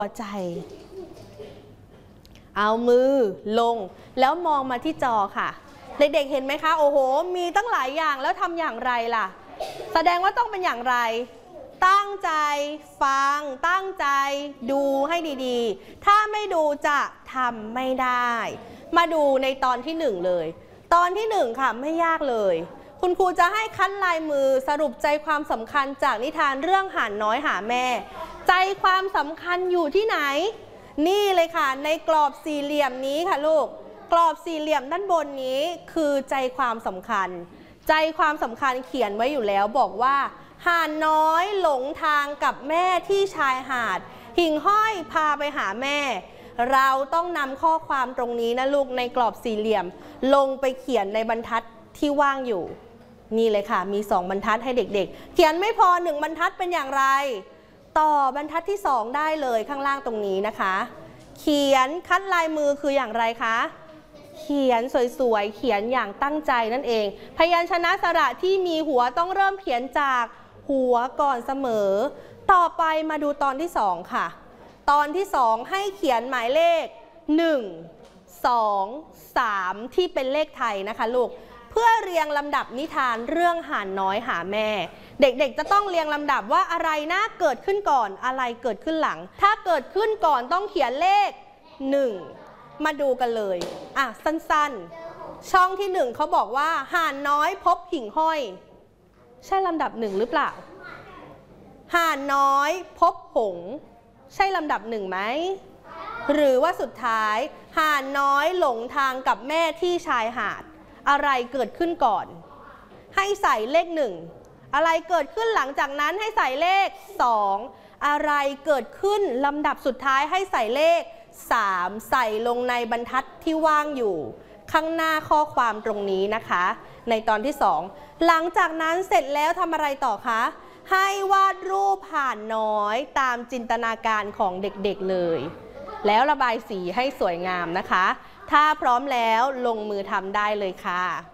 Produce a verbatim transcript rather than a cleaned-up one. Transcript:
พอใจเอามือลงแล้วมองมาที่จอค่ะเด็กๆเห็นไหมคะโอ้โหมีตั้งหลายอย่างแล้วทำอย่างไรล่ะแสดงว่าต้องเป็นอย่างไรตั้งใจฟังตั้งใจดูให้ดีๆถ้าไม่ดูจะทำไม่ได้มาดูในตอนที่หนึ่งเลยตอนที่หนึ่งค่ะไม่ยากเลยคุณครูจะให้คั้นลายมือสรุปใจความสำคัญจากนิทานเรื่องห่านน้อยหาแม่ใจความสำคัญอยู่ที่ไหนนี่เลยค่ะในกรอบสี่เหลี่ยมนี้ค่ะลูกกรอบสี่เหลี่ยมด้านบนนี้คือใจความสำคัญใจความสำคัญเขียนไว้อยู่แล้วบอกว่าห่านน้อยหลงทางกับแม่ที่ชายหาดหิ่งห้อยพาไปหาแม่เราต้องนำข้อความตรงนี้นะลูกในกรอบสี่เหลี่ยมลงไปเขียนในบรรทัดที่ว่างอยู่นี่เลยค่ะมีสองบรรทัดให้เด็กๆเขียนไม่พอหนึ่งบรรทัดเป็นอย่างไรต่อบรรทัดที่สองได้เลยข้างล่างตรงนี้นะคะเขียนคัดลายมือคืออย่างไรคะเขียนสวยๆเขียนอย่างตั้งใจนั่นเองพยัญชนะสระที่มีหัวต้องเริ่มเขียนจากหัวก่อนเสมอต่อไปมาดูตอนที่สองค่ะตอนที่สองให้เขียนหมายเลขหนึ่ง สอง สามที่เป็นเลขไทยนะคะลูกเพื่อเรียงลำดับนิทานเรื่องห่านน้อยหาแม่เด็กๆจะต้องเรียงลำดับว่าอะไรนะเกิดขึ้นก่อนอะไรเกิดขึ้นหลังถ้าเกิดขึ้นก่อนต้องเขียนเลขหนึ่งมาดูกันเลยอ่ะสั้นๆช่องที่หนึ่งเขาบอกว่าห่านน้อยพบหิ่งห้อยใช่ลำดับหนึ่งหรือเปล่าห่านน้อยพบหงส์ใช่ลำดับหนึ่งไหมหรือว่าสุดท้ายห่านน้อยหลงทางกับแม่ที่ชายหาดอะไรเกิดขึ้นก่อนให้ใส่เลขหนึ่งอะไรเกิดขึ้นหลังจากนั้นให้ใส่เลขสองอะไรเกิดขึ้นลำดับสุดท้ายให้ใส่เลขสามใส่ลงในบรรทัดที่ว่างอยู่ข้างหน้าข้อความตรงนี้นะคะในตอนที่สองหลังจากนั้นเสร็จแล้วทำอะไรต่อคะให้วาดรูปห่านน้อยตามจินตนาการของเด็กๆเลยแล้วระบายสีให้สวยงามนะคะถ้าพร้อมแล้วลงมือทำได้เลยค่ะ